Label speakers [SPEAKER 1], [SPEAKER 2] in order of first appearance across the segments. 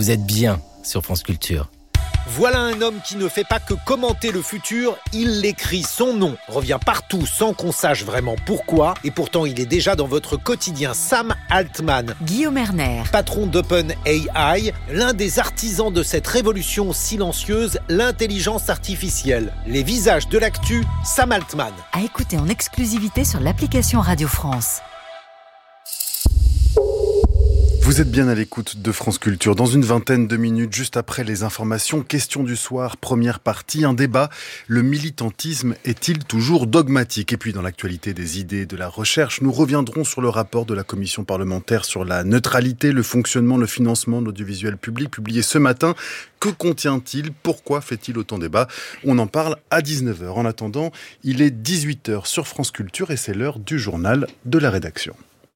[SPEAKER 1] Vous êtes bien sur France Culture.
[SPEAKER 2] Voilà un homme qui ne fait pas que commenter le futur, il l'écrit. Son nom revient partout sans qu'on sache vraiment pourquoi. Et pourtant, il est déjà dans votre quotidien. Sam Altman.
[SPEAKER 3] Guillaume Erner.
[SPEAKER 2] Patron d'OpenAI, l'un des artisans de cette révolution silencieuse, l'intelligence artificielle. Les visages de l'actu, Sam Altman.
[SPEAKER 3] À écouter en exclusivité sur l'application Radio France.
[SPEAKER 4] Vous êtes bien à l'écoute de France Culture. Dans une vingtaine de minutes, juste après les informations, question du soir, première partie, un débat. Le militantisme est-il toujours dogmatique ? Et puis dans l'actualité des idées et de la recherche, nous reviendrons sur le rapport de la commission parlementaire sur la neutralité, le fonctionnement, le financement de l'audiovisuel public, publié ce matin. Que contient-il ? Pourquoi fait-il autant débat ? On en parle à 19h. En attendant, il est 18h sur France Culture et c'est l'heure du journal de la rédaction.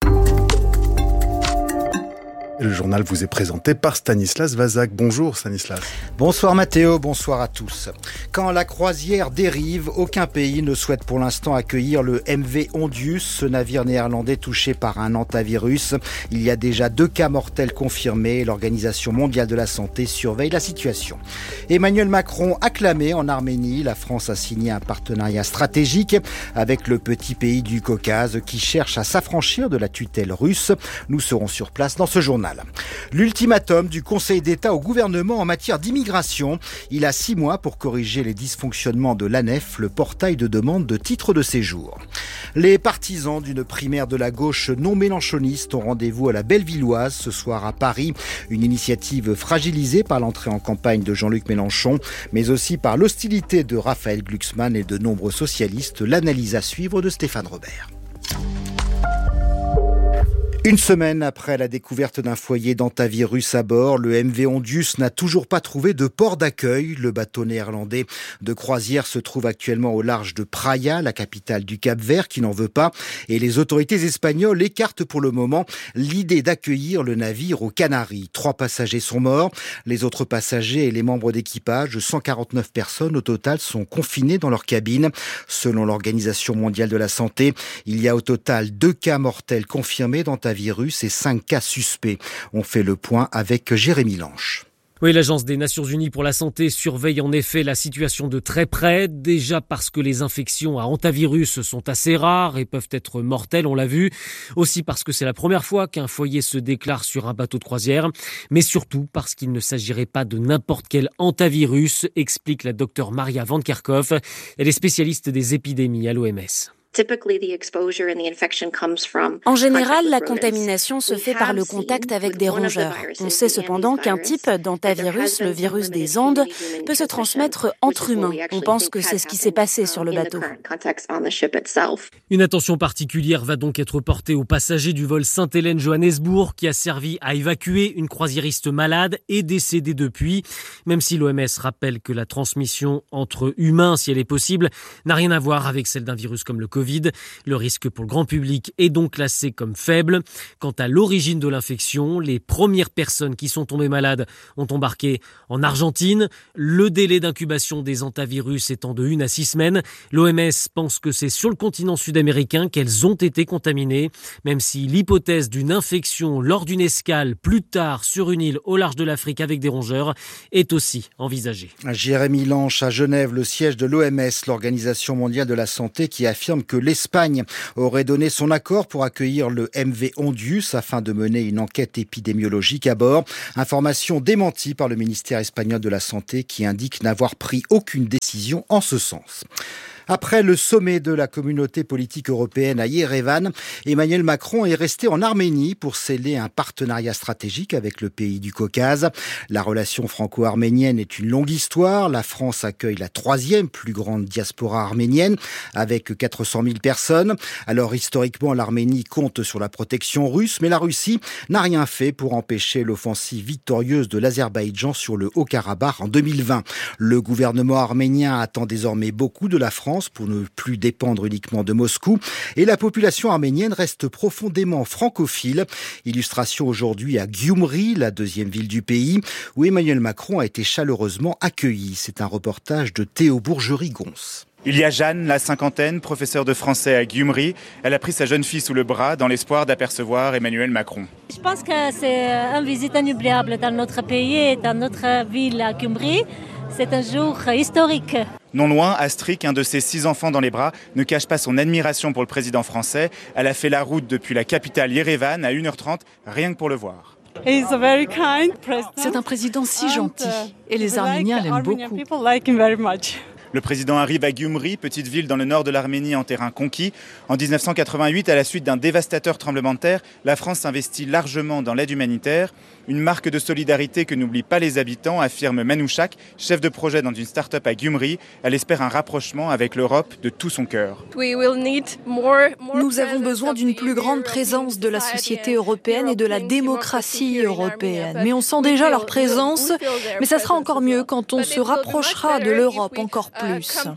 [SPEAKER 4] Le journal vous est présenté par Stanislas Vazak. Bonjour Stanislas.
[SPEAKER 5] Bonsoir Mathéo, bonsoir à tous. Quand la croisière dérive, aucun pays ne souhaite pour l'instant accueillir le MV Ondius, ce navire néerlandais touché par un hantavirus. Il y a déjà 2 cas mortels confirmés. L'Organisation mondiale de la santé surveille la situation. Emmanuel Macron acclamé en Arménie. La France a signé un partenariat stratégique avec le petit pays du Caucase qui cherche à s'affranchir de la tutelle russe. Nous serons sur place dans ce journal. L'ultimatum du Conseil d'État au gouvernement en matière d'immigration. Il a 6 mois pour corriger les dysfonctionnements de l'ANEF, le portail de demande de titre de séjour. Les partisans d'une primaire de la gauche non mélenchoniste ont rendez-vous à la Bellevilloise ce soir à Paris. Une initiative fragilisée par l'entrée en campagne de Jean-Luc Mélenchon, mais aussi par l'hostilité de Raphaël Glucksmann et de nombreux socialistes. L'analyse à suivre de Stéphane Robert. Une semaine après la découverte d'un foyer d'hantavirus à bord, le MV Ondius n'a toujours pas trouvé de port d'accueil. Le bateau néerlandais de croisière se trouve actuellement au large de Praia, la capitale du Cap-Vert, qui n'en veut pas. Et les autorités espagnoles écartent pour le moment l'idée d'accueillir le navire aux Canaries. 3 passagers sont morts. Les autres passagers et les membres d'équipage, 149 personnes au total, sont confinés dans leur cabine. Selon l'Organisation mondiale de la santé, il y a au total 2 cas mortels confirmés d'hantavirus et 5 cas suspects. On fait le point avec Jérémy Lanche.
[SPEAKER 6] Oui, l'Agence des Nations Unies pour la Santé surveille en effet la situation de très près, déjà parce que les infections à hantavirus sont assez rares et peuvent être mortelles, on l'a vu, aussi parce que c'est la première fois qu'un foyer se déclare sur un bateau de croisière, mais surtout parce qu'il ne s'agirait pas de n'importe quel hantavirus, explique la docteure Maria Van Kerkhove. Elle est spécialiste des épidémies à l'OMS.
[SPEAKER 7] En général, la contamination se fait par le contact avec des rongeurs. On sait cependant qu'un type d'hantavirus, le virus des Andes, peut se transmettre entre humains. On pense que c'est ce qui s'est passé sur le bateau.
[SPEAKER 6] Une attention particulière va donc être portée aux passagers du vol Sainte-Hélène-Johannesburg qui a servi à évacuer une croisiériste malade et décédée depuis. Même si l'OMS rappelle que la transmission entre humains, si elle est possible, n'a rien à voir avec celle d'un virus comme le Covid. Le risque pour le grand public est donc classé comme faible. Quant à l'origine de l'infection, les premières personnes qui sont tombées malades ont embarqué en Argentine. Le délai d'incubation des hantavirus étant de 1 à 6 semaines, l'OMS pense que c'est sur le continent sud-américain qu'elles ont été contaminées, même si l'hypothèse d'une infection lors d'une escale plus tard sur une île au large de l'Afrique avec des rongeurs est aussi envisagée.
[SPEAKER 5] Jérémy Lanche à Genève, le siège de l'OMS, l'Organisation mondiale de la santé, qui affirme que l'Espagne aurait donné son accord pour accueillir le MV Ondius afin de mener une enquête épidémiologique à bord. Information démentie par le ministère espagnol de la Santé qui indique n'avoir pris aucune décision en ce sens. Après le sommet de la communauté politique européenne à Yerevan, Emmanuel Macron est resté en Arménie pour sceller un partenariat stratégique avec le pays du Caucase. La relation franco-arménienne est une longue histoire. La France accueille la 3e plus grande diaspora arménienne avec 400 000 personnes. Alors historiquement, l'Arménie compte sur la protection russe, mais la Russie n'a rien fait pour empêcher l'offensive victorieuse de l'Azerbaïdjan sur le Haut-Karabakh en 2020. Le gouvernement arménien attend désormais beaucoup de la France pour ne plus dépendre uniquement de Moscou. Et la population arménienne reste profondément francophile. Illustration aujourd'hui à Gyumri, la 2e ville du pays, où Emmanuel Macron a été chaleureusement accueilli. C'est un reportage de Théo Bourgerie-Gons.
[SPEAKER 8] Il y a Jeanne, la cinquantaine, professeure de français à Gyumri. Elle a pris sa jeune fille sous le bras dans l'espoir d'apercevoir Emmanuel Macron.
[SPEAKER 9] Je pense que c'est une visite inoubliable dans notre pays et dans notre ville à Gyumri. C'est un jour historique.
[SPEAKER 8] Non loin, Astrid, un de ses 6 enfants dans les bras, ne cache pas son admiration pour le président français. Elle a fait la route depuis la capitale Yerevan à 1h30, rien que pour le voir.
[SPEAKER 10] C'est un président si gentil et les Arméniens l'aiment beaucoup.
[SPEAKER 8] Le président arrive à Gyumri, petite ville dans le nord de l'Arménie en terrain conquis. En 1988, à la suite d'un dévastateur tremblement de terre, la France s'investit largement dans l'aide humanitaire. Une marque de solidarité que n'oublient pas les habitants, affirme Manouchak, chef de projet dans une start-up à Gyumri. Elle espère un rapprochement avec l'Europe de tout son cœur.
[SPEAKER 10] Nous avons besoin d'une plus grande présence de la société européenne et de la démocratie européenne. Mais on sent déjà leur présence, mais ça sera encore mieux quand on se rapprochera de l'Europe encore plus.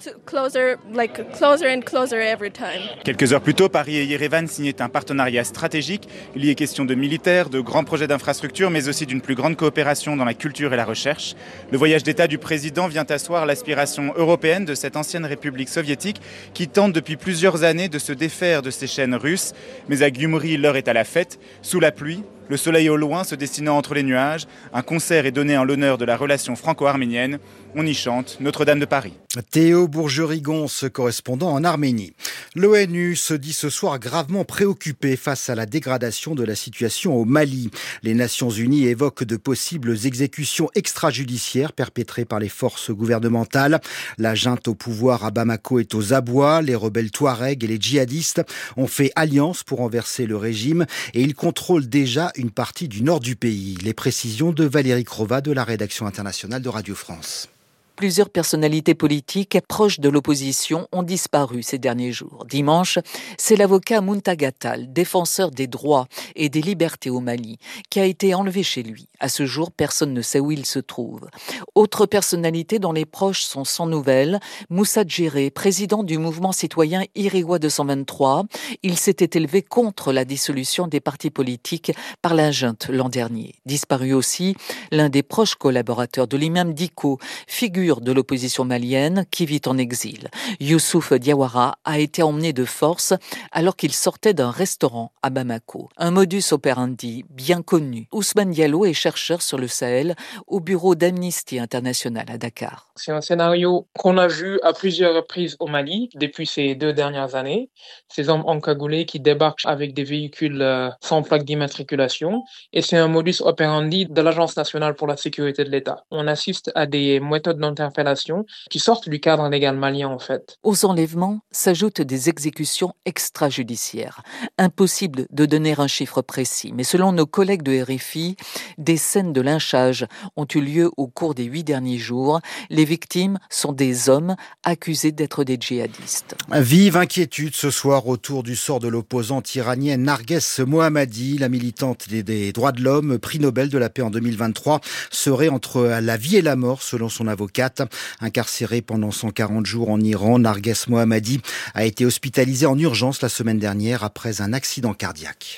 [SPEAKER 8] Quelques heures plus tôt, Paris et Yerevan signaient un partenariat stratégique. Il y est question de militaires, de grands projets d'infrastructures, mais aussi d'une plus grande coopération dans la culture et la recherche. Le voyage d'État du président vient asseoir l'aspiration européenne de cette ancienne république soviétique qui tente depuis plusieurs années de se défaire de ses chaînes russes. Mais à Gyumri, l'heure est à la fête. Sous la pluie, le soleil au loin se dessinant entre les nuages, un concert est donné en l'honneur de la relation franco-arménienne. On y chante Notre-Dame de Paris.
[SPEAKER 5] Théo Bourgerigon, correspondant en Arménie. L'ONU se dit ce soir gravement préoccupée face à la dégradation de la situation au Mali. Les Nations Unies évoquent de possibles exécutions extrajudiciaires perpétrées par les forces gouvernementales. La junte au pouvoir à Bamako est aux abois. Les rebelles Touaregs et les djihadistes ont fait alliance pour renverser le régime et ils contrôlent déjà une partie du nord du pays. Les précisions de Valérie Crova de la rédaction internationale de Radio France.
[SPEAKER 11] Plusieurs personnalités politiques proches de l'opposition ont disparu ces derniers jours. Dimanche, c'est l'avocat Muntaga Tall, défenseur des droits et des libertés au Mali, qui a été enlevé chez lui. À ce jour, personne ne sait où il se trouve. Autre personnalité dont les proches sont sans nouvelles, Moussa Djéré, président du mouvement citoyen Iriwa 223. Il s'était élevé contre la dissolution des partis politiques par la junte l'an dernier. Disparu aussi, l'un des proches collaborateurs de l'imam Diko, figure de l'opposition malienne qui vit en exil. Youssouf Diawara a été emmené de force alors qu'il sortait d'un restaurant à Bamako. Un modus operandi bien connu. Ousmane Diallo est chercheur sur le Sahel au bureau d'Amnesty International à Dakar.
[SPEAKER 12] C'est un scénario qu'on a vu à plusieurs reprises au Mali depuis ces 2 dernières années. Ces hommes encagoulés qui débarquent avec des véhicules sans plaque d'immatriculation. Et c'est un modus operandi de l'Agence nationale pour la sécurité de l'État. On assiste à des méthodes d'interpellation qui sortent du cadre légal malien en fait.
[SPEAKER 11] Aux enlèvements s'ajoutent des exécutions extrajudiciaires. Impossible de donner un chiffre précis, mais selon nos collègues de RFI, des scènes de lynchage ont eu lieu au cours des 8 derniers jours. Les victimes sont des hommes accusés d'être des djihadistes.
[SPEAKER 5] Vive inquiétude ce soir autour du sort de l'opposante iranienne Narges Mohammadi, la militante des droits de l'homme, prix Nobel de la paix en 2023, serait entre la vie et la mort selon son avocate. Incarcérée pendant 140 jours en Iran, Narges Mohammadi a été hospitalisée en urgence la semaine dernière après un accident cardiaque.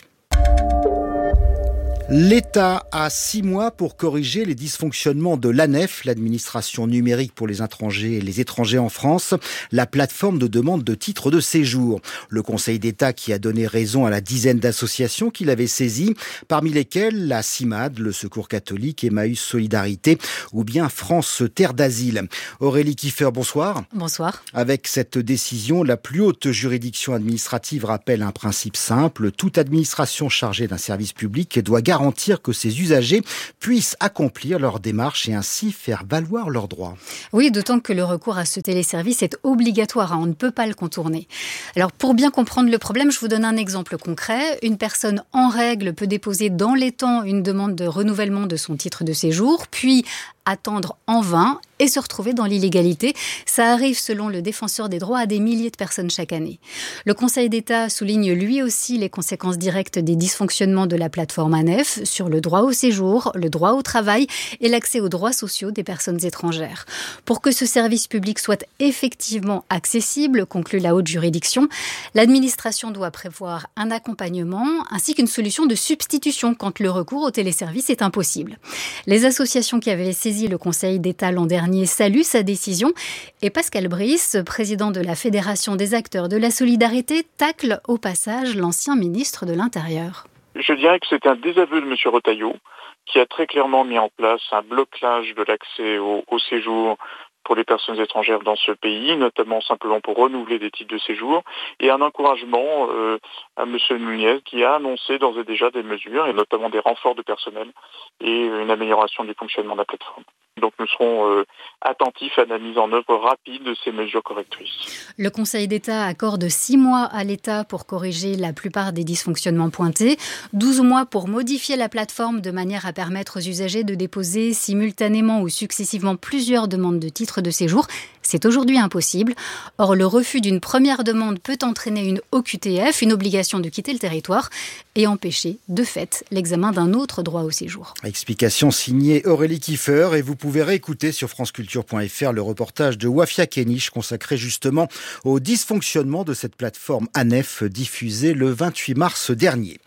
[SPEAKER 5] L'État a 6 mois pour corriger les dysfonctionnements de l'ANEF, l'administration numérique pour les étrangers en France, la plateforme de demande de titres de séjour. Le Conseil d'État qui a donné raison à la dizaine d'associations qu'il avait saisies, parmi lesquelles la CIMAD, le Secours catholique, Emmaüs Solidarité ou bien France Terre d'Asile. Aurélie Kiefer, bonsoir.
[SPEAKER 13] Bonsoir.
[SPEAKER 5] Avec cette décision, la plus haute juridiction administrative rappelle un principe simple. Toute administration chargée d'un service public doit garantir que ses usagers puissent accomplir leurs démarches et ainsi faire valoir leurs droits.
[SPEAKER 13] Oui, d'autant que le recours à ce téléservice est obligatoire, on ne peut pas le contourner. Alors pour bien comprendre le problème, je vous donne un exemple concret. Une personne en règle peut déposer dans les temps une demande de renouvellement de son titre de séjour, puis attendre en vain et se retrouver dans l'illégalité. Ça arrive, selon le défenseur des droits, à des milliers de personnes chaque année. Le Conseil d'État souligne lui aussi les conséquences directes des dysfonctionnements de la plateforme ANEF sur le droit au séjour, le droit au travail et l'accès aux droits sociaux des personnes étrangères. Pour que ce service public soit effectivement accessible, conclut la haute juridiction, l'administration doit prévoir un accompagnement ainsi qu'une solution de substitution quand le recours au téléservice est impossible. Les associations qui avaient saisi saisi le Conseil d'État l'an dernier, salue sa décision. Et Pascal Brice, président de la Fédération des acteurs de la solidarité, tacle au passage l'ancien ministre de l'Intérieur.
[SPEAKER 14] Je dirais que c'est un désaveu de M. Retailleau qui a très clairement mis en place un blocage de l'accès au séjour pour les personnes étrangères dans ce pays, notamment simplement pour renouveler des titres de séjour, et un encouragement à M. Nunez qui a annoncé d'ores et déjà des mesures, et notamment des renforts de personnel et une amélioration du fonctionnement de la plateforme. Donc nous serons attentifs à la mise en œuvre rapide de ces mesures correctrices.
[SPEAKER 13] Le Conseil d'État accorde 6 mois à l'État pour corriger la plupart des dysfonctionnements pointés, 12 mois pour modifier la plateforme de manière à permettre aux usagers de déposer simultanément ou successivement plusieurs demandes de titres de séjour. C'est aujourd'hui impossible. Or, le refus d'une première demande peut entraîner une OQTF, une obligation de quitter le territoire, et empêcher, de fait, l'examen d'un autre droit au séjour.
[SPEAKER 5] Explication signée Aurélie Kiefer, et vous pouvez réécouter sur franceculture.fr le reportage de Wafia Kenich consacré justement au dysfonctionnement de cette plateforme ANEF diffusée le 28 mars dernier.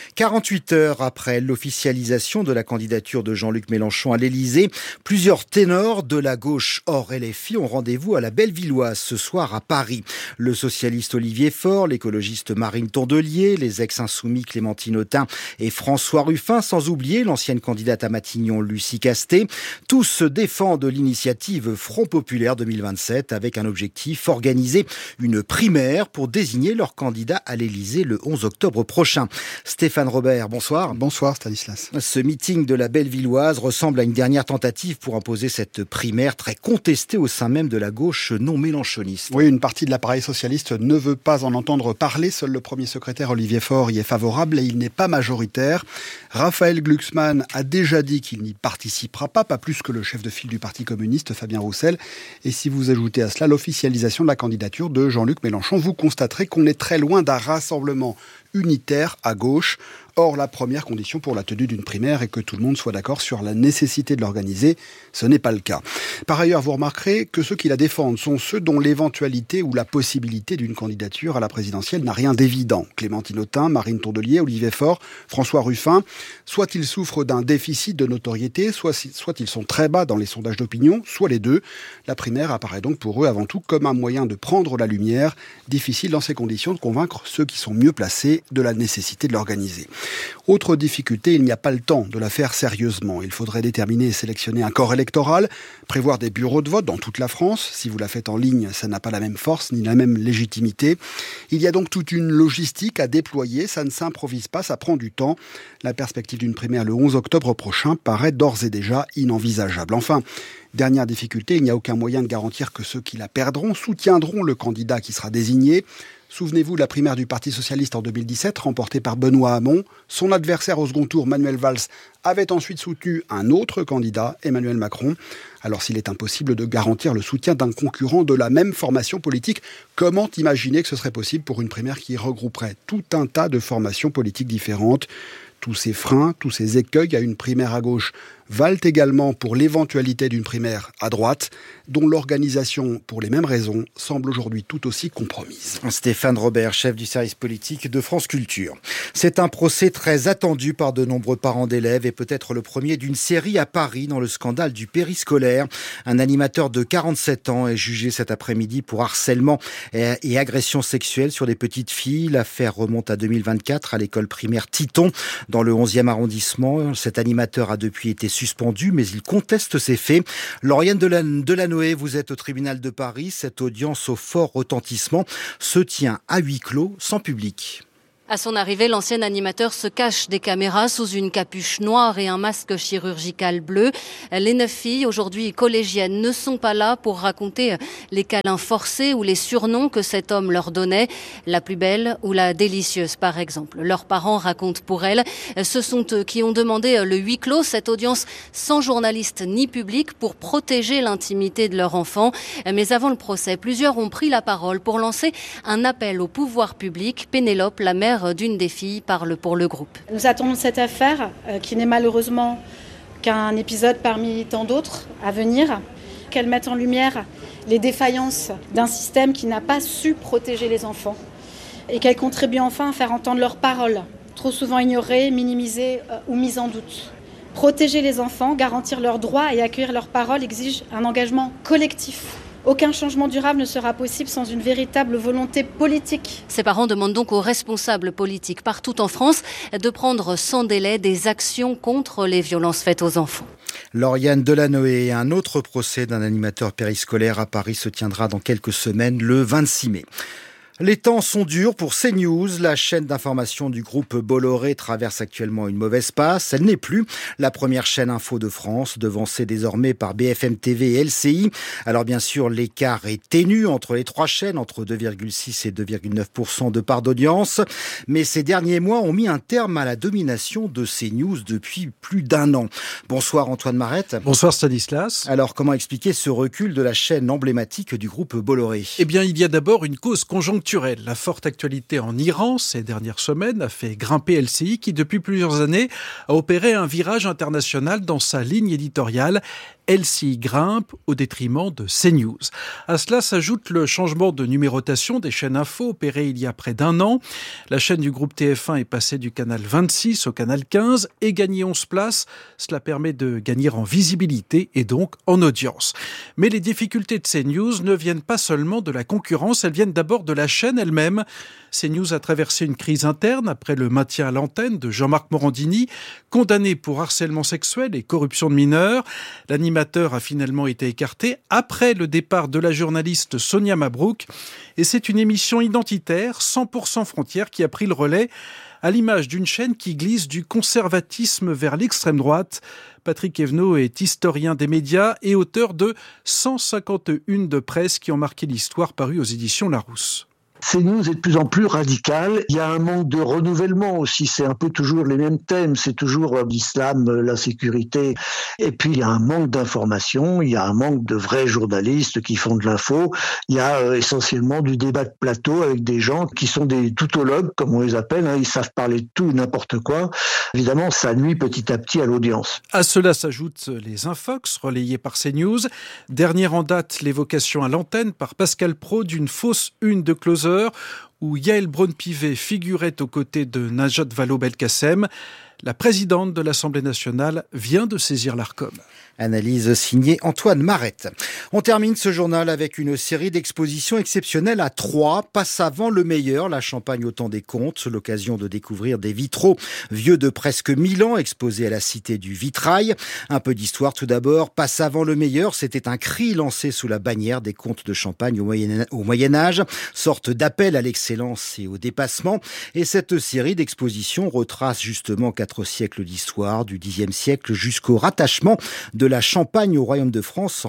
[SPEAKER 5] 48 heures après l'officialisation de la candidature de Jean-Luc Mélenchon à l'Élysée, plusieurs ténors de la gauche hors LFI ont rendez-vous à la Bellevilloise ce soir à Paris. Le socialiste Olivier Faure, l'écologiste Marine Tondelier, les ex-insoumis Clémentine Autain et François Ruffin, sans oublier l'ancienne candidate à Matignon Lucie Castet. Tous défendent l'initiative Front Populaire 2027 avec un objectif, organiser une primaire pour désigner leur candidat à l'Élysée le 11 octobre prochain. Stéphane Robert, bonsoir.
[SPEAKER 15] Bonsoir Stanislas.
[SPEAKER 5] Ce meeting de la Bellevilloise ressemble à une dernière tentative pour imposer cette primaire très contestée au sein même de la gauche non mélenchoniste.
[SPEAKER 15] Oui, une partie de l'appareil socialiste ne veut pas en entendre parler. Seul le premier secrétaire Olivier Faure y est favorable et il n'est pas majoritaire. Raphaël Glucksmann a déjà dit qu'il n'y participera pas plus que le chef de file du Parti communiste Fabien Roussel. Et si vous ajoutez à cela l'officialisation de la candidature de Jean-Luc Mélenchon, vous constaterez qu'on est très loin d'un rassemblement unitaire à gauche. Or, la première condition pour la tenue d'une primaire est que tout le monde soit d'accord sur la nécessité de l'organiser. Ce n'est pas le cas. Par ailleurs, vous remarquerez que ceux qui la défendent sont ceux dont l'éventualité ou la possibilité d'une candidature à la présidentielle n'a rien d'évident. Clémentine Autain, Marine Tondelier, Olivier Faure, François Ruffin. Soit ils souffrent d'un déficit de notoriété, soit ils sont très bas dans les sondages d'opinion, soit les deux. La primaire apparaît donc pour eux avant tout comme un moyen de prendre la lumière. Difficile dans ces conditions de convaincre ceux qui sont mieux placés de la nécessité de l'organiser. Autre difficulté, il n'y a pas le temps de la faire sérieusement. Il faudrait déterminer et sélectionner un corps électoral, prévoir des bureaux de vote dans toute la France. Si vous la faites en ligne, ça n'a pas la même force ni la même légitimité. Il y a donc toute une logistique à déployer. Ça ne s'improvise pas, ça prend du temps. La perspective d'une primaire le 11 octobre prochain paraît d'ores et déjà inenvisageable. Enfin, dernière difficulté, il n'y a aucun moyen de garantir que ceux qui la perdront soutiendront le candidat qui sera désigné. Souvenez-vous de la primaire du Parti socialiste en 2017, remportée par Benoît Hamon. Son adversaire au second tour, Manuel Valls, avait ensuite soutenu un autre candidat, Emmanuel Macron. Alors s'il est impossible de garantir le soutien d'un concurrent de la même formation politique, comment imaginer que ce serait possible pour une primaire qui regrouperait tout un tas de formations politiques différentes ? Tous ces freins, tous ces écueils à une primaire à gauche valent également pour l'éventualité d'une primaire à droite, dont l'organisation, pour les mêmes raisons, semble aujourd'hui tout aussi compromise.
[SPEAKER 5] Stéphane Robert, chef du service politique de France Culture. C'est un procès très attendu par de nombreux parents d'élèves et peut-être le premier d'une série à Paris dans le scandale du périscolaire. Un animateur de 47 ans est jugé cet après-midi pour harcèlement et agression sexuelle sur des petites filles. L'affaire remonte à 2024 à l'école primaire Titon, dans le 11e arrondissement. Cet animateur a depuis été suspendu, mais il conteste ces faits. Lauriane Delanoë, vous êtes au tribunal de Paris. Cette audience au fort retentissement se tient à huis clos, sans public.
[SPEAKER 16] À son arrivée, l'ancien animateur se cache des caméras sous une capuche noire et un masque chirurgical bleu. Les 9 filles, aujourd'hui collégiennes, ne sont pas là pour raconter les câlins forcés ou les surnoms que cet homme leur donnait. La plus belle ou la délicieuse, par exemple. Leurs parents racontent pour elles. Ce sont eux qui ont demandé le huis clos, cette audience sans journaliste ni public pour protéger l'intimité de leur enfant. Mais avant le procès, plusieurs ont pris la parole pour lancer un appel au pouvoir public. Pénélope, la mère d'une des filles, parle pour le groupe.
[SPEAKER 17] Nous attendons cette affaire qui n'est malheureusement qu'un épisode parmi tant d'autres à venir, qu'elle mette en lumière les défaillances d'un système qui n'a pas su protéger les enfants et qu'elle contribue enfin à faire entendre leurs paroles, trop souvent ignorées, minimisées ou mises en doute. Protéger les enfants, garantir leurs droits et accueillir leurs paroles exige un engagement collectif. Aucun changement durable ne sera possible sans une véritable volonté politique.
[SPEAKER 16] Ces parents demandent donc aux responsables politiques partout en France de prendre sans délai des actions contre les violences faites aux enfants.
[SPEAKER 5] Lauriane Delanoë, un autre procès d'un animateur périscolaire à Paris se tiendra dans quelques semaines, le 26 mai. Les temps sont durs pour CNews. La chaîne d'information du groupe Bolloré traverse actuellement une mauvaise passe. Elle n'est plus la première chaîne info de France, devancée désormais par BFM TV et LCI. Alors bien sûr, l'écart est ténu entre les trois chaînes, entre 2,6 et 2,9% de part d'audience. Mais ces derniers mois ont mis un terme à la domination de CNews depuis plus d'un an. Bonsoir Antoine Marette.
[SPEAKER 18] Bonsoir Stanislas.
[SPEAKER 5] Alors comment expliquer ce recul de la chaîne emblématique du groupe Bolloré ?
[SPEAKER 18] Eh bien, il y a d'abord une cause conjoncturelle. La forte actualité en Iran ces dernières semaines a fait grimper LCI qui, depuis plusieurs années, a opéré un virage international dans sa ligne éditoriale. LCI grimpe au détriment de CNews. À cela s'ajoute le changement de numérotation des chaînes info opéré il y a près d'un an. La chaîne du groupe TF1 est passée du canal 26 au canal 15 et gagné 11 places. Cela permet de gagner en visibilité et donc en audience. Mais les difficultés de CNews ne viennent pas seulement de la concurrence, elles viennent d'abord de la chaîne elle-même. CNews a traversé une crise interne après le maintien à l'antenne de Jean-Marc Morandini, condamné pour harcèlement sexuel et corruption de mineurs. L'animateur a finalement été écarté après le départ de la journaliste Sonia Mabrouk. Et c'est une émission identitaire, 100% frontière, qui a pris le relais, à l'image d'une chaîne qui glisse du conservatisme vers l'extrême droite. Patrick Evenot est historien des médias et auteur de 151 de presse qui ont marqué l'histoire, paru aux éditions Larousse.
[SPEAKER 19] CNews est de plus en plus radical. Il y a un manque de renouvellement aussi. C'est un peu toujours les mêmes thèmes. C'est toujours l'islam, la sécurité. Et puis, il y a un manque d'information. Il y a un manque de vrais journalistes qui font de l'info. Il y a essentiellement du débat de plateau avec des gens qui sont des toutologues, comme on les appelle. Ils savent parler de tout et n'importe quoi. Évidemment, ça nuit petit à petit à l'audience.
[SPEAKER 18] À cela s'ajoutent les infox relayés par CNews. Dernière en date, l'évocation à l'antenne par Pascal Praud d'une fausse une de Closer, où Yael Braun-Pivet figurait aux côtés de Najat Vallaud-Belkacem. La présidente de l'Assemblée nationale vient de saisir l'Arcom.
[SPEAKER 5] Analyse signée Antoine Marette. On termine ce journal avec une série d'expositions exceptionnelles à Troyes. Passe avant le meilleur, la Champagne au temps des contes. L'occasion de découvrir des vitraux vieux de presque 1000 ans exposés à la Cité du Vitrail. Un peu d'histoire tout d'abord. Passe avant le meilleur, c'était un cri lancé sous la bannière des comtes de Champagne au Moyen-Âge. Sorte d'appel à l'excellence et au dépassement. Et cette série d'expositions retrace justement 4 siècles d'histoire, du Xe siècle jusqu'au rattachement de la Champagne au Royaume de France en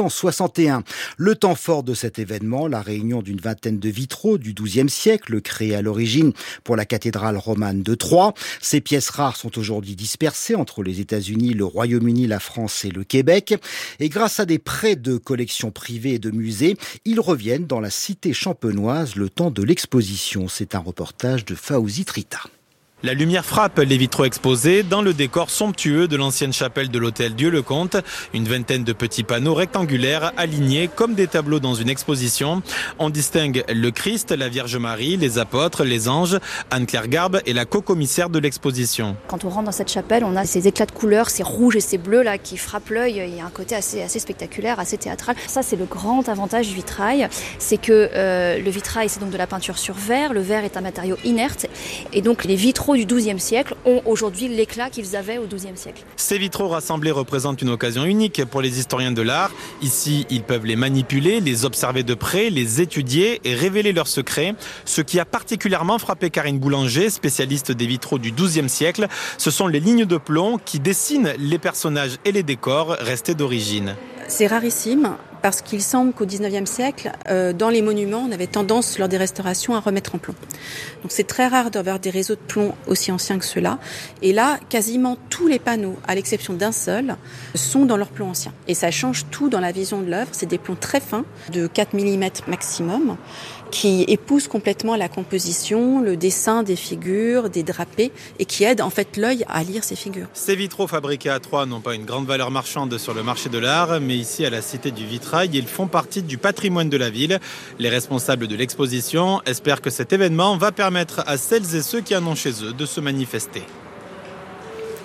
[SPEAKER 5] 1361. Le temps fort de cet événement, la réunion d'une vingtaine de vitraux du XIIe siècle, créés à l'origine pour la cathédrale romane de Troyes. Ces pièces rares sont aujourd'hui dispersées entre les États-Unis, le Royaume-Uni, la France et le Québec. Et grâce à des prêts de collections privées et de musées, ils reviennent dans la cité champenoise le temps de l'exposition. C'est un reportage de Fawzi Trita.
[SPEAKER 20] La lumière frappe les vitraux exposés dans le décor somptueux de l'ancienne chapelle de l'hôtel Dieu-le-Comte. Une vingtaine de petits panneaux rectangulaires alignés comme des tableaux dans une exposition. On distingue le Christ, la Vierge Marie, les apôtres, les anges, Anne-Claire Garbe et la co-commissaire de l'exposition.
[SPEAKER 21] Quand on rentre dans cette chapelle, on a ces éclats de couleurs, ces rouges et ces bleus là qui frappent l'œil. Il y a un côté assez spectaculaire, assez théâtral. Ça, c'est le grand avantage du vitrail. C'est que le vitrail, c'est donc de la peinture sur verre. Le verre est un matériau inerte. Et donc les vitraux du XIIe siècle ont aujourd'hui l'éclat qu'ils avaient au XIIe siècle.
[SPEAKER 20] Ces vitraux rassemblés représentent une occasion unique pour les historiens de l'art. Ici, ils peuvent les manipuler, les observer de près, les étudier et révéler leurs secrets. Ce qui a particulièrement frappé Karine Boulanger, spécialiste des vitraux du XIIe siècle, ce sont les lignes de plomb qui dessinent les personnages et les décors restés d'origine.
[SPEAKER 22] C'est rarissime parce qu'il semble qu'au XIXe siècle, dans les monuments, on avait tendance, lors des restaurations, à remettre en plomb. Donc c'est très rare d'avoir des réseaux de plomb aussi anciens que ceux-là. Et là, quasiment tous les panneaux, à l'exception d'un seul, sont dans leur plomb ancien. Et ça change tout dans la vision de l'œuvre. C'est des plombs très fins, de 4 mm maximum, qui épousent complètement la composition, le dessin des figures, des drapés, et qui aident en fait l'œil à lire ces figures.
[SPEAKER 20] Ces vitraux fabriqués à Troyes n'ont pas une grande valeur marchande sur le marché de l'art, mais ici à la Cité du Vitrail, ils font partie du patrimoine de la ville. Les responsables de l'exposition espèrent que cet événement va permettre à celles et ceux qui en ont chez eux de se manifester.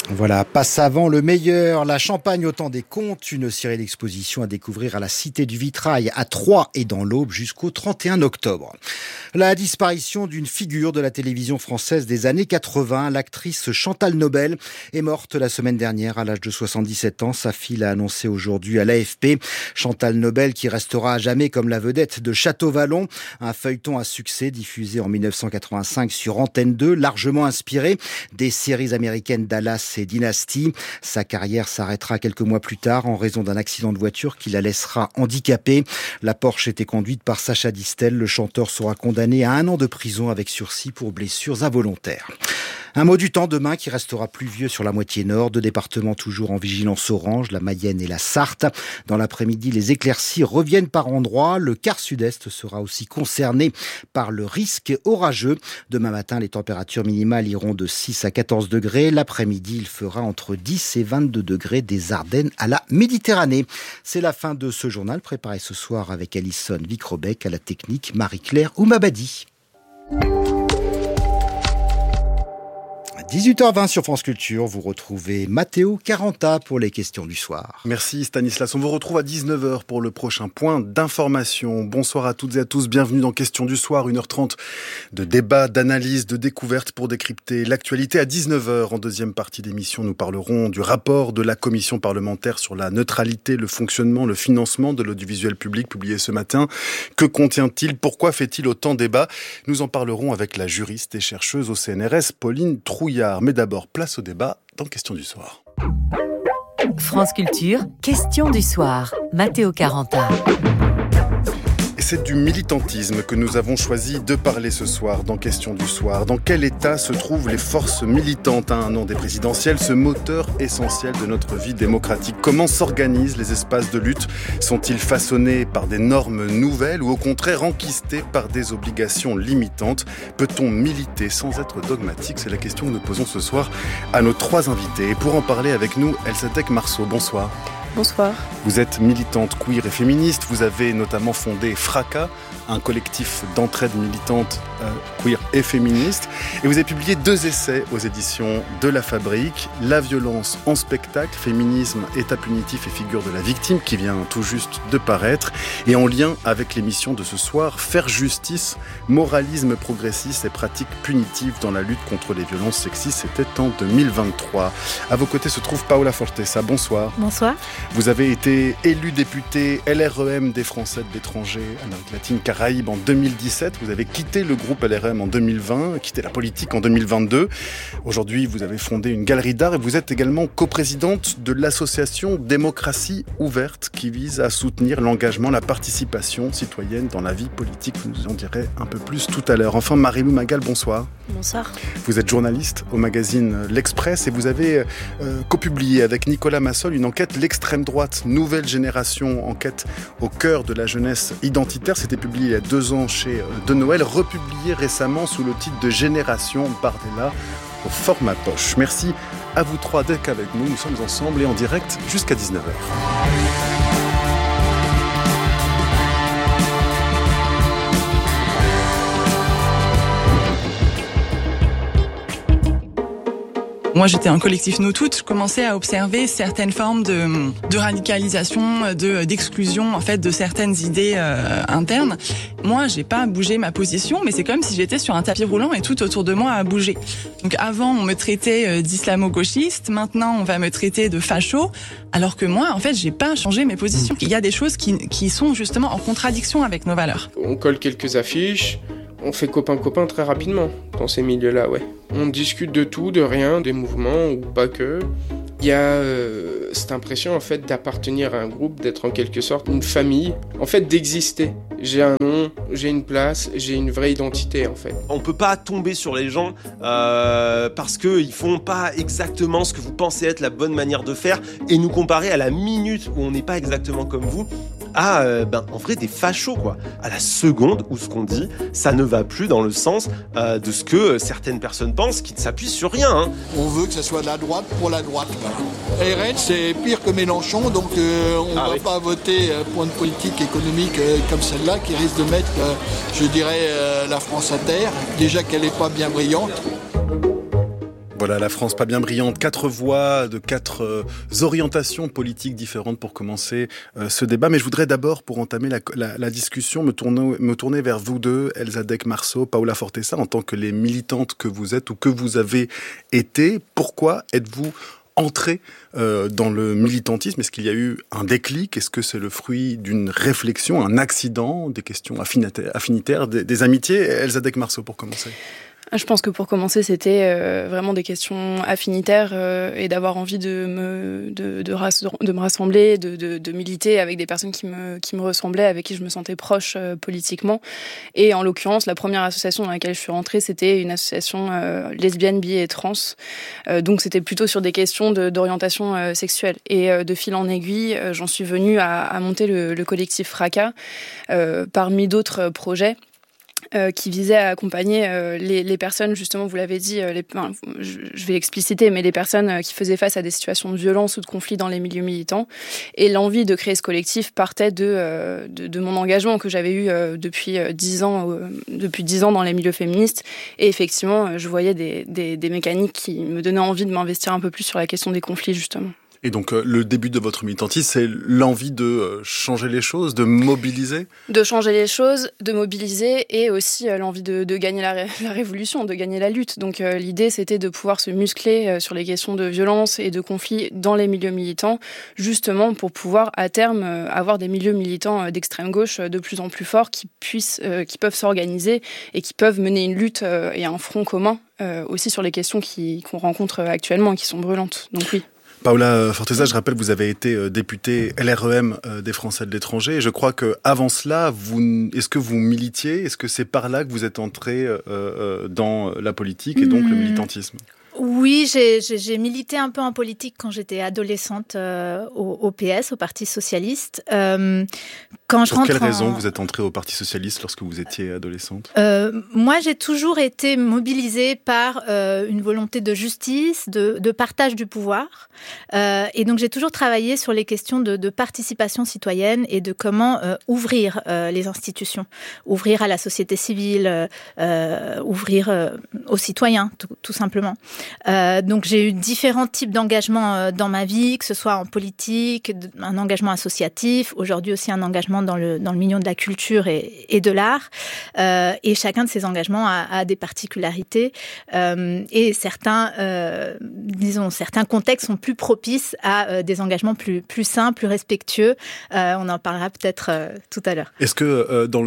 [SPEAKER 5] Voilà, passe avant le meilleur, la Champagne au temps des contes, une série d'expositions à découvrir à la Cité du Vitrail à Troyes et dans l'Aube jusqu'au 31 octobre. La disparition d'une figure de la télévision française des années 80, l'actrice Chantal Nobel est morte la semaine dernière à l'âge de 77 ans. Sa fille l'a annoncé aujourd'hui à l'AFP. Chantal Nobel qui restera à jamais comme la vedette de Château-Vallon, un feuilleton à succès diffusé en 1985 sur Antenne 2, largement inspiré des séries américaines Dallas et Dynasty. Sa carrière s'arrêtera quelques mois plus tard en raison d'un accident de voiture qui la laissera handicapée. La Porsche était conduite par Sacha Distel. Le chanteur sera condamné à 1 an de prison avec sursis pour blessures involontaires. Un mot du temps demain qui restera pluvieux sur la moitié nord. 2 départements toujours en vigilance orange, la Mayenne et la Sarthe. Dans l'après-midi, les éclaircies reviennent par endroits. Le quart sud-est sera aussi concerné par le risque orageux. Demain matin, les températures minimales iront de 6 à 14 degrés. L'après-midi, il fera entre 10 et 22 degrés des Ardennes à la Méditerranée. C'est la fin de ce journal préparé ce soir avec Alison Vicrobec, à la technique Marie-Claire Oumabadi. 18h20 sur France Culture, vous retrouvez Matteo Caranta pour les questions du soir.
[SPEAKER 4] Merci Stanislas, on vous retrouve à 19h pour le prochain point d'information. Bonsoir à toutes et à tous, bienvenue dans Questions du soir, 1h30 de débat, d'analyse, de découverte pour décrypter l'actualité. À 19h, en deuxième partie d'émission, nous parlerons du rapport de la commission parlementaire sur la neutralité, le fonctionnement, le financement de l'audiovisuel public publié ce matin. Que contient-il? Pourquoi fait-il autant débat? Nous en parlerons avec la juriste et chercheuse au CNRS, Pauline Trouillard. Mais d'abord, place au débat dans Questions du soir.
[SPEAKER 3] France Culture, Questions du soir. Matteo Caranta.
[SPEAKER 4] C'est du militantisme que nous avons choisi de parler ce soir dans Questions du soir. Dans quel état se trouvent les forces militantes à 1 an des présidentielles, ce moteur essentiel de notre vie démocratique? Comment s'organisent les espaces de lutte? Sont-ils façonnés par des normes nouvelles ou au contraire enquistés par des obligations limitantes? Peut-on militer sans être dogmatique? C'est la question que nous posons ce soir à nos 3 invités. Et pour en parler avec nous, Elsatek Marceau, bonsoir.
[SPEAKER 1] Bonsoir.
[SPEAKER 4] Vous êtes militante queer et féministe. Vous avez notamment fondé FRACA, un collectif d'entraide militante queer et féministe. Et vous avez publié 2 essais aux éditions de La Fabrique. La violence en spectacle, féminisme, état punitif et figure de la victime, qui vient tout juste de paraître. Et en lien avec l'émission de ce soir, Faire justice, moralisme progressiste et pratiques punitives dans la lutte contre les violences sexistes. C'était en 2023. À vos côtés se trouve Paola Forteza. Bonsoir.
[SPEAKER 1] Bonsoir.
[SPEAKER 4] Vous avez été élu député LREM des Français de l'étranger, Amérique latine, Caraïbes en 2017. Vous avez quitté le groupe LREM en 2020, quitté la politique en 2022. Aujourd'hui, vous avez fondé une galerie d'art et vous êtes également coprésidente de l'association Démocratie Ouverte qui vise à soutenir l'engagement, la participation citoyenne dans la vie politique. Vous nous en direz un peu plus tout à l'heure. Enfin, Marie-Lou Magal, bonsoir.
[SPEAKER 1] Bonsoir.
[SPEAKER 4] Vous êtes journaliste au magazine L'Express et vous avez copublié avec Nicolas Massol une enquête L'extrême droite, nouvelle génération, enquête au cœur de la jeunesse identitaire. C'était publié il y a 2 ans chez De Noël, republié récemment sous le titre de Génération Bardella au format poche. Merci à vous 3 d'être avec nous. Nous sommes ensemble et en direct jusqu'à 19h.
[SPEAKER 2] Moi, j'étais un collectif Nous Toutes. Je commençais à observer certaines formes de radicalisation, d'exclusion, en fait, de certaines idées internes. Moi, j'ai pas bougé ma position, mais c'est comme si j'étais sur un tapis roulant et tout autour de moi a bougé. Donc, avant, on me traitait d'islamo-gauchiste. Maintenant, on va me traiter de facho. Alors que moi, en fait, j'ai pas changé mes positions. Il y a des choses qui sont justement en contradiction avec nos valeurs.
[SPEAKER 23] On colle quelques affiches. On fait copain-copain très rapidement dans ces milieux-là, ouais. On discute de tout, de rien, des mouvements ou pas que. Il y a cette impression en fait d'appartenir à un groupe, d'être en quelque sorte une famille, en fait d'exister. J'ai un nom, j'ai une place, j'ai une vraie identité en fait.
[SPEAKER 24] On peut pas tomber sur les gens parce qu'ils font pas exactement ce que vous pensez être la bonne manière de faire et nous comparer à la minute où on n'est pas exactement comme vous à en vrai des fachos quoi. À la seconde où ce qu'on dit, ça ne va plus dans le sens de ce que certaines personnes pensent qui ne s'appuient sur rien. Hein.
[SPEAKER 25] On veut que ça soit de la droite pour la droite. RN, c'est pire que Mélenchon, donc on va pas voter pour une politique économique comme celle-là qui risque de mettre, je dirais, la France à terre. Déjà qu'elle n'est pas bien brillante.
[SPEAKER 4] Voilà, la France pas bien brillante, 4 voix de 4 orientations politiques différentes pour commencer ce débat. Mais je voudrais d'abord, pour entamer la discussion, me tourner vers vous deux, Elsa Decmarso, Paula Forteza, en tant que les militantes que vous êtes ou que vous avez été. Pourquoi êtes-vous entrée dans le militantisme? Est-ce qu'il y a eu un déclic? Est-ce que c'est le fruit d'une réflexion, un accident, des questions affinitaires, des amitiés? Elsa Decmarso, pour commencer.
[SPEAKER 1] Je pense que pour commencer, c'était vraiment des questions affinitaires et d'avoir envie de me rassembler, de militer avec des personnes qui me ressemblaient, avec qui je me sentais proche politiquement. Et en l'occurrence, la première association dans laquelle je suis rentrée, c'était une association lesbienne, bi et trans. Donc c'était plutôt sur des questions d'orientation sexuelle. Et de fil en aiguille, j'en suis venue à monter le collectif Fracas parmi d'autres projets. Qui visait à accompagner les personnes, justement, vous l'avez dit, je vais expliciter, mais les personnes qui faisaient face à des situations de violence ou de conflit dans les milieux militants. Et l'envie de créer ce collectif partait de mon engagement que j'avais eu depuis 10 ans dans les milieux féministes. Et effectivement, je voyais des mécaniques qui me donnaient envie de m'investir un peu plus sur la question des conflits, justement.
[SPEAKER 4] Et donc, le début de votre militantisme, c'est l'envie de changer les choses, de mobiliser?
[SPEAKER 1] De changer les choses, de mobiliser, et aussi l'envie de gagner la révolution, de gagner la lutte. Donc, l'idée, c'était de pouvoir se muscler sur les questions de violence et de conflit dans les milieux militants, justement pour pouvoir, à terme, avoir des milieux militants d'extrême gauche de plus en plus forts qui peuvent s'organiser et qui peuvent mener une lutte et un front commun aussi sur les questions qu'on rencontre actuellement et qui sont brûlantes. Donc, oui.
[SPEAKER 4] Paula Forteza, je rappelle, vous avez été députée LREM des Français de l'étranger. Je crois qu'avant cela, est-ce que vous militiez? Est-ce que c'est par là que vous êtes entrée dans la politique et donc le militantisme?
[SPEAKER 6] Oui, j'ai milité un peu en politique quand j'étais adolescente au PS, au Parti Socialiste.
[SPEAKER 4] Pour quelle raison vous êtes entrée au Parti Socialiste lorsque vous étiez adolescente?
[SPEAKER 6] Moi, j'ai toujours été mobilisée par une volonté de justice, de partage du pouvoir. Et donc, j'ai toujours travaillé sur les questions de participation citoyenne et de comment ouvrir les institutions, ouvrir à la société civile, ouvrir aux citoyens, tout simplement. Donc j'ai eu différents types d'engagements dans ma vie, que ce soit en politique, un engagement associatif, aujourd'hui aussi un engagement dans le milieu de la culture et de l'art. Et chacun de ces engagements a des particularités. Et certains contextes sont plus propices à des engagements plus sains, plus respectueux. On en parlera peut-être tout à l'heure.
[SPEAKER 4] Est-ce que dans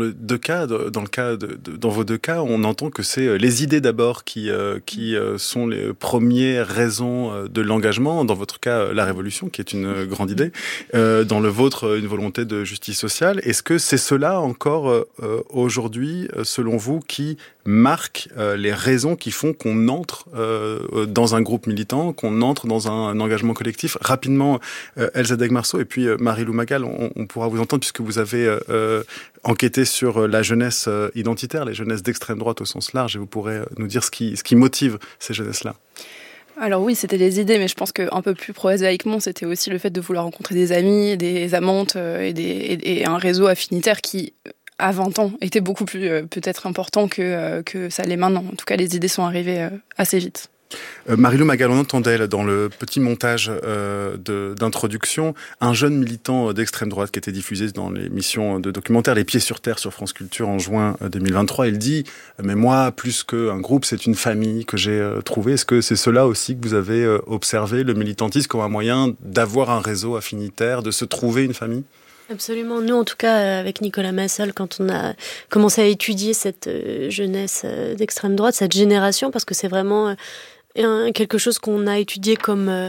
[SPEAKER 4] vos deux cas, on entend que c'est les idées d'abord qui sont les premières raisons de l'engagement? Dans votre cas, la révolution, qui est une grande idée. Dans le vôtre, une volonté de justice sociale. Est-ce que c'est cela encore aujourd'hui, selon vous, qui marque les raisons qui font qu'on entre dans un groupe militant, qu'on entre dans un engagement collectif? Rapidement, Elsa Decmarso et puis Marie-Lou Magal, on pourra vous entendre puisque vous avez enquêté sur la jeunesse identitaire, les jeunesses d'extrême droite au sens large, et vous pourrez nous dire ce qui motive ces jeunesses-là.
[SPEAKER 1] Alors oui, c'était des idées, mais je pense qu'un peu plus prosaïquement, c'était aussi le fait de vouloir rencontrer des amis, des amantes et un réseau affinitaire qui, à 20 ans, était beaucoup plus peut-être important que ça l'est maintenant. En tout cas, les idées sont arrivées assez vite.
[SPEAKER 4] Marie-Lou Magal, on entendait dans le petit montage d'introduction un jeune militant d'extrême droite qui était diffusé dans l'émission de documentaire Les Pieds sur Terre sur France Culture en juin 2023. Il dit « Mais moi, plus qu'un groupe, c'est une famille que j'ai trouvée ». Est-ce que c'est cela aussi que vous avez observé, le militantisme comme un moyen d'avoir un réseau affinitaire, de se trouver une famille ?
[SPEAKER 7] Absolument. Nous, en tout cas, avec Nicolas Massol, quand on a commencé à étudier cette jeunesse d'extrême droite, cette génération, parce que c'est vraiment quelque chose qu'on a étudié comme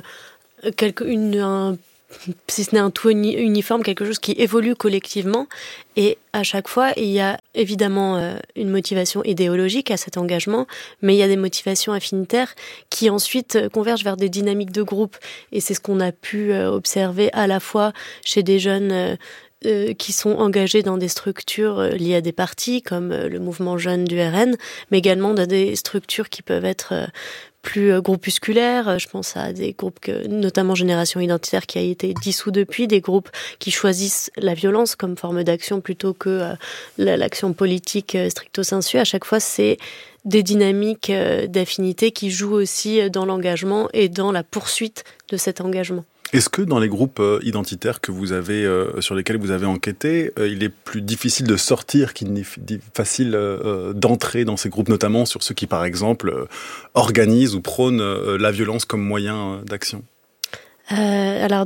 [SPEAKER 7] si ce n'est un tout uniforme, quelque chose qui évolue collectivement. Et à chaque fois, il y a évidemment une motivation idéologique à cet engagement, mais il y a des motivations affinitaires qui ensuite convergent vers des dynamiques de groupe. Et c'est ce qu'on a pu observer à la fois chez des jeunes qui sont engagés dans des structures liées à des partis, comme le mouvement jeune du RN, mais également dans des structures qui peuvent être plus groupusculaires. Je pense à des groupes, notamment Génération Identitaire, qui a été dissous depuis, des groupes qui choisissent la violence comme forme d'action plutôt que l'action politique stricto sensu. À chaque fois, c'est des dynamiques d'affinité qui jouent aussi dans l'engagement et dans la poursuite de cet engagement.
[SPEAKER 4] Est-ce que dans les groupes identitaires que vous avez, sur lesquels vous avez enquêté, il est plus difficile de sortir qu'il n'est facile d'entrer dans ces groupes, notamment sur ceux qui, par exemple, organisent ou prônent la violence comme moyen d'action ?
[SPEAKER 7] Alors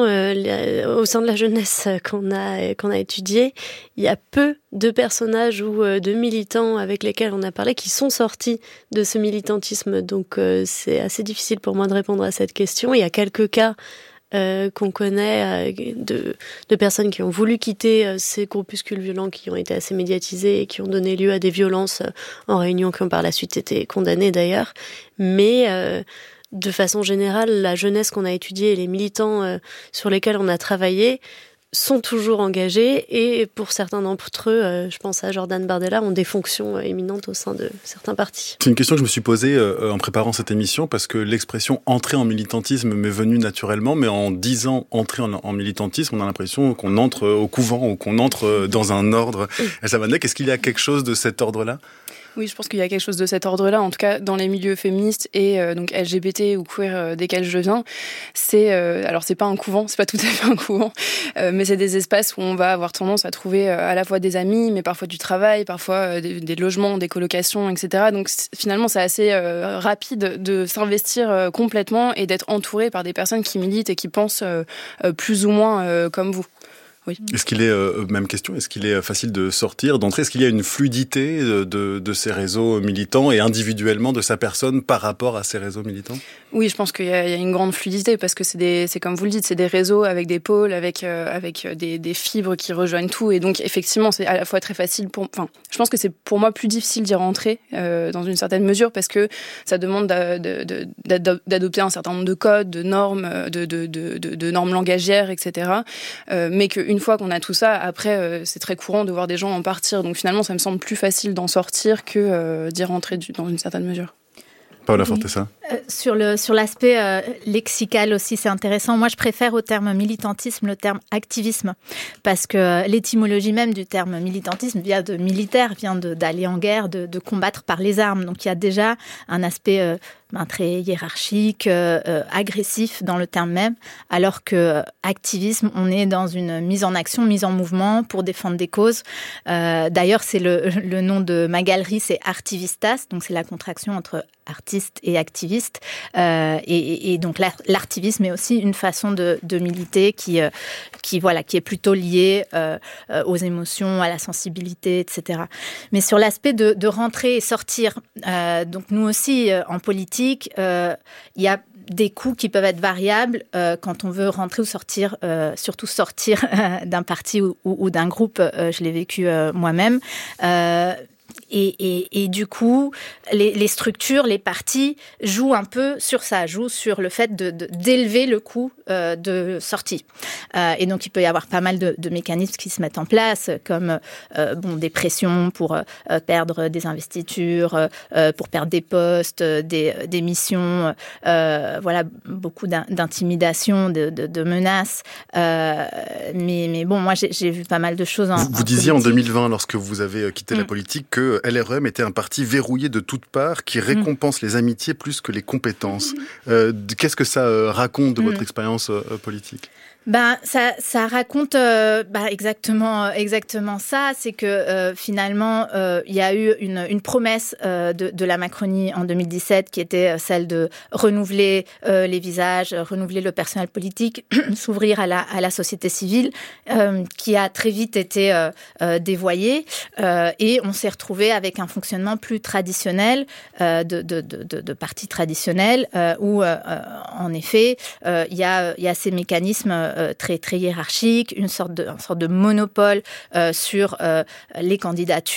[SPEAKER 7] au sein de la jeunesse qu'on a étudié, il y a peu de personnages ou de militants avec lesquels on a parlé qui sont sortis de ce militantisme. Donc c'est assez difficile pour moi de répondre à cette question. Il y a quelques cas qu'on connaît de personnes qui ont voulu quitter ces groupuscules violents qui ont été assez médiatisés et qui ont donné lieu à des violences en réunion qui ont par la suite été condamnées d'ailleurs. Mais de façon générale, la jeunesse qu'on a étudiée et les militants sur lesquels on a travaillé sont toujours engagés et pour certains d'entre eux, je pense à Jordan Bardella, ont des fonctions éminentes au sein de certains partis.
[SPEAKER 4] C'est une question que je me suis posée en préparant cette émission parce que l'expression « entrer en militantisme » m'est venue naturellement, mais en disant « entrer en militantisme », on a l'impression qu'on entre au couvent ou qu'on entre dans un ordre. Elsa Van Dijk, est-ce qu'il y a quelque chose de cet ordre-là ?
[SPEAKER 1] Oui, je pense qu'il y a quelque chose de cet ordre-là, en tout cas dans les milieux féministes et donc LGBT ou queer desquels je viens. Alors c'est pas un couvent, c'est pas tout à fait un couvent, mais c'est des espaces où on va avoir tendance à trouver à la fois des amis, mais parfois du travail, parfois des logements, des colocations, etc. Donc finalement c'est assez rapide de s'investir complètement et d'être entouré par des personnes qui militent et qui pensent plus ou moins comme vous. Oui.
[SPEAKER 4] Est-ce qu'il est, même question, est-ce qu'il est facile de sortir, d'entrer ? Est-ce qu'il y a une fluidité de ces réseaux militants et individuellement de sa personne par rapport à ces réseaux militants ?
[SPEAKER 1] Oui, je pense qu'il y a une grande fluidité parce que c'est comme vous le dites, c'est des réseaux avec des pôles, avec des fibres qui rejoignent tout. Et donc, effectivement, c'est à la fois très facile je pense que c'est pour moi plus difficile d'y rentrer dans une certaine mesure parce que ça demande d'adopter un certain nombre de codes, de normes, de normes langagières, etc. Mais qu'une fois qu'on a tout ça, après, c'est très courant de voir des gens en partir. Donc finalement, ça me semble plus facile d'en sortir que d'y rentrer dans une certaine mesure.
[SPEAKER 4] Paola Forteza.
[SPEAKER 6] Sur l'aspect lexical aussi, c'est intéressant. Moi, je préfère au terme militantisme le terme activisme, parce que l'étymologie même du terme militantisme vient de militaire, vient d'aller en guerre, de combattre par les armes. Donc, il y a déjà un aspect très hiérarchique, agressif dans le terme même, alors que activisme, on est dans une mise en action, mise en mouvement pour défendre des causes. D'ailleurs, c'est le nom de ma galerie, c'est Artivistas, donc c'est la contraction entre artiste et activiste. Et donc l'artivisme est aussi une façon de militer qui est plutôt liée aux émotions, à la sensibilité, etc. Mais sur l'aspect de rentrer et sortir, donc nous aussi en politique, il y a des coûts qui peuvent être variables quand on veut rentrer ou sortir, surtout sortir d'un parti ou d'un groupe. Je l'ai vécu moi-même. Et du coup, les structures, les partis jouent un peu sur ça, jouent sur le fait d'élever le coût de sortie. Et donc, il peut y avoir pas mal de mécanismes qui se mettent en place, comme des pressions pour perdre des investitures, pour perdre des postes, des missions, beaucoup d'intimidation, de menaces. Mais bon, moi, j'ai vu pas mal de choses en
[SPEAKER 4] Vous disiez en 2020, lorsque vous avez quitté la politique, que LREM était un parti verrouillé de toutes parts qui récompense les amitiés plus que les compétences. Qu'est-ce que ça raconte de votre expérience politique ?
[SPEAKER 6] Ça raconte exactement ça. C'est que finalement, il y a eu une promesse de la Macronie en 2017 qui était celle de renouveler les visages, renouveler le personnel politique, s'ouvrir à la société civile, qui a très vite été dévoyée. Et on s'est retrouvé avec un fonctionnement plus traditionnel de partis traditionnels où, en effet, il y a ces mécanismes très, très hiérarchique, une sorte de monopole sur les candidatures.